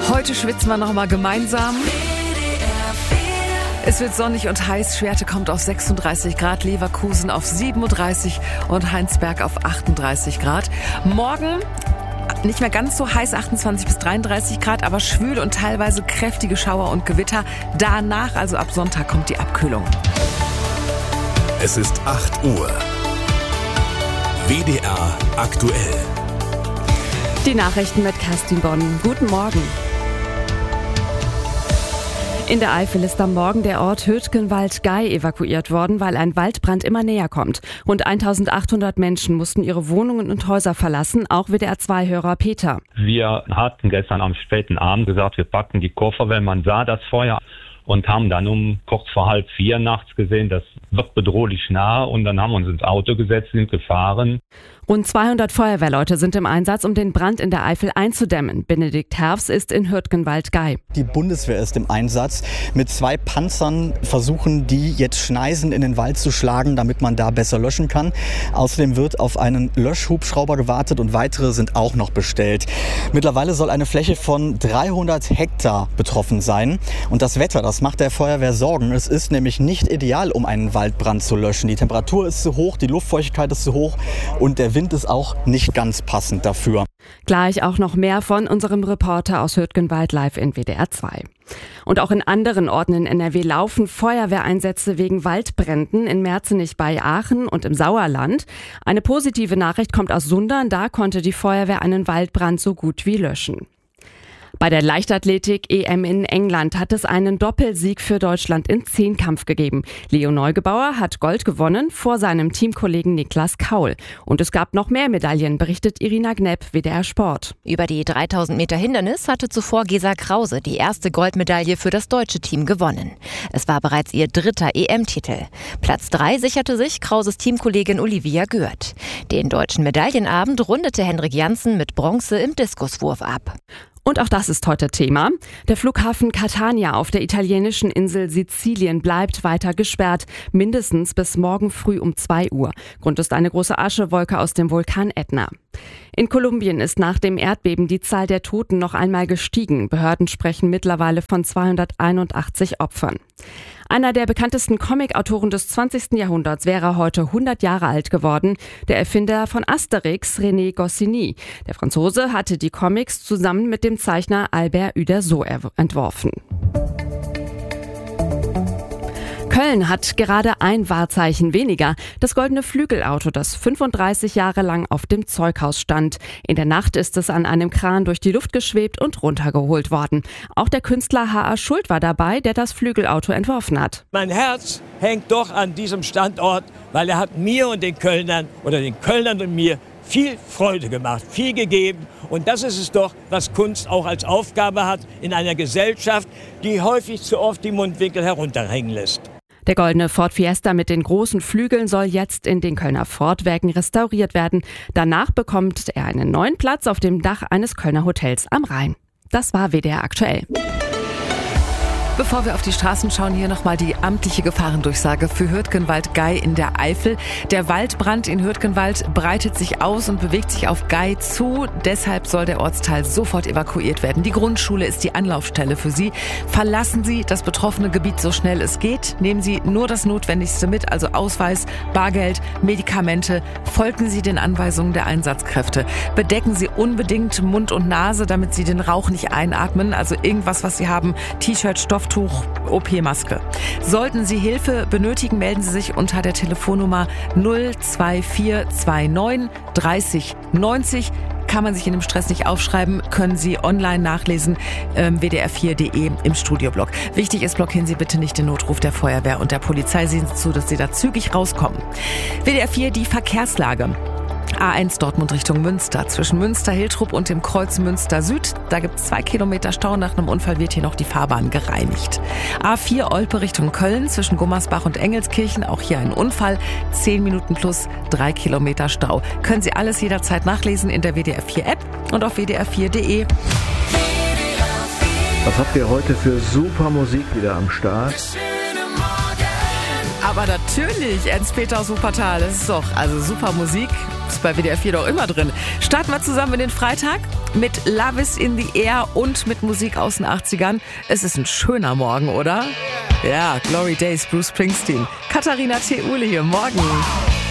Heute schwitzen wir nochmal gemeinsam. Es wird sonnig und heiß. Schwerte kommt auf 36 Grad, Leverkusen auf 37 und Heinsberg auf 38 Grad. Morgen nicht mehr ganz so heiß, 28 bis 33 Grad, aber schwül und teilweise kräftige Schauer und Gewitter. Danach, also ab Sonntag, kommt die Abkühlung. Es ist 8 Uhr. WDR aktuell. Die Nachrichten mit Kerstin Bonn. Guten Morgen. In der Eifel ist am Morgen der Ort Hürtgenwald-Gey evakuiert worden, weil ein Waldbrand immer näher kommt. Rund 1800 Menschen mussten ihre Wohnungen und Häuser verlassen, auch WDR-2-Hörer Peter. Wir hatten gestern am späten Abend gesagt, wir packen die Koffer, weil man sah das Feuer und haben dann um kurz vor 3:30 nachts gesehen, das wird bedrohlich nah, und dann haben wir uns ins Auto gesetzt, sind gefahren. Rund 200 Feuerwehrleute sind im Einsatz, um den Brand in der Eifel einzudämmen. Benedikt Herfs ist in Hürtgenwald-Gey. Die Bundeswehr ist im Einsatz. Mit 2 Panzern versuchen die jetzt Schneisen in den Wald zu schlagen, damit man da besser löschen kann. Außerdem wird auf einen Löschhubschrauber gewartet und weitere sind auch noch bestellt. Mittlerweile soll eine Fläche von 300 Hektar betroffen sein. Und das Wetter, das macht der Feuerwehr Sorgen. Es ist nämlich nicht ideal, um einen Waldbrand zu löschen. Die Temperatur ist zu hoch, die Luftfeuchtigkeit ist zu hoch und der Wind ist auch nicht ganz passend dafür. Gleich auch noch mehr von unserem Reporter aus Hürtgenwald live in WDR 2. Und auch in anderen Orten in NRW laufen Feuerwehreinsätze wegen Waldbränden, in Merzenich bei Aachen und im Sauerland. Eine positive Nachricht kommt aus Sundern, da konnte die Feuerwehr einen Waldbrand so gut wie löschen. Bei der Leichtathletik-EM in England hat es einen Doppelsieg für Deutschland im Zehnkampf gegeben. Leo Neugebauer hat Gold gewonnen vor seinem Teamkollegen Niklas Kaul. Und es gab noch mehr Medaillen, berichtet Irina Gnepp, WDR Sport. Über die 3000 Meter Hindernis hatte zuvor Gesa Krause die erste Goldmedaille für das deutsche Team gewonnen. Es war bereits ihr 3. EM-Titel. Platz 3 sicherte sich Krauses Teamkollegin Olivia Gürt. Den deutschen Medaillenabend rundete Henrik Janssen mit Bronze im Diskuswurf ab. Und auch das ist heute Thema. Der Flughafen Catania auf der italienischen Insel Sizilien bleibt weiter gesperrt, mindestens bis morgen früh um 2 Uhr. Grund ist eine große Aschewolke aus dem Vulkan Ätna. In Kolumbien ist nach dem Erdbeben die Zahl der Toten noch einmal gestiegen. Behörden sprechen mittlerweile von 281 Opfern. Einer der bekanntesten Comic-Autoren des 20. Jahrhunderts wäre heute 100 Jahre alt geworden. Der Erfinder von Asterix, René Goscinny. Der Franzose hatte die Comics zusammen mit dem Zeichner Albert Uderzo entworfen. Köln hat gerade ein Wahrzeichen weniger. Das goldene Flügelauto, das 35 Jahre lang auf dem Zeughaus stand. In der Nacht ist es an einem Kran durch die Luft geschwebt und runtergeholt worden. Auch der Künstler H.A. Schuld war dabei, der das Flügelauto entworfen hat. Mein Herz hängt doch an diesem Standort, weil er hat mir und den Kölnern oder den Kölnern und mir viel Freude gemacht, viel gegeben. Und das ist es doch, was Kunst auch als Aufgabe hat in einer Gesellschaft, die häufig zu oft die Mundwinkel herunterhängen lässt. Der goldene Ford Fiesta mit den großen Flügeln soll jetzt in den Kölner Ford-Werken restauriert werden. Danach bekommt er einen neuen Platz auf dem Dach eines Kölner Hotels am Rhein. Das war WDR aktuell. Bevor wir auf die Straßen schauen, hier nochmal die amtliche Gefahrendurchsage für Hürtgenwald-Gey in der Eifel. Der Waldbrand in Hürtgenwald breitet sich aus und bewegt sich auf Gey zu. Deshalb soll der Ortsteil sofort evakuiert werden. Die Grundschule ist die Anlaufstelle für Sie. Verlassen Sie das betroffene Gebiet so schnell es geht. Nehmen Sie nur das Notwendigste mit, also Ausweis, Bargeld, Medikamente. Folgen Sie den Anweisungen der Einsatzkräfte. Bedecken Sie unbedingt Mund und Nase, damit Sie den Rauch nicht einatmen. Also irgendwas, was Sie haben, T-Shirt, Stofftuch, OP-Maske. Sollten Sie Hilfe benötigen, melden Sie sich unter der Telefonnummer 02429 30 90. Kann man sich in dem Stress nicht aufschreiben, können Sie online nachlesen, wdr4.de im Studioblog. Wichtig ist, blockieren Sie bitte nicht den Notruf der Feuerwehr und der Polizei. Sehen Sie zu, dass Sie da zügig rauskommen. WDR 4, die Verkehrslage. A1 Dortmund Richtung Münster. Zwischen Münster-Hiltrup und dem Kreuz Münster-Süd. Da gibt es 2 Kilometer Stau. Nach einem Unfall wird hier noch die Fahrbahn gereinigt. A4 Olpe Richtung Köln. Zwischen Gummersbach und Engelskirchen. Auch hier ein Unfall. 10 Minuten plus 3 Kilometer Stau. Können Sie alles jederzeit nachlesen in der WDR 4 App und auf wdr4.de. Was habt ihr heute für super Musik wieder am Start? Aber natürlich, Ernst Peter aus Wuppertal. Das ist doch, also super Musik. Ist bei WDR 4 doch immer drin. Starten wir zusammen in den Freitag. mit Love is in the Air und mit Musik aus den 80ern. Es ist ein schöner Morgen, oder? Ja, Glory Days, Bruce Springsteen. Katharina Theule hier, morgen.